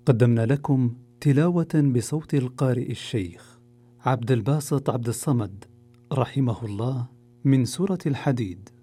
قدمنا لكم تلاوة بصوت القارئ الشيخ عبد الباسط عبد الصمد رحمه الله من سورة الحديد.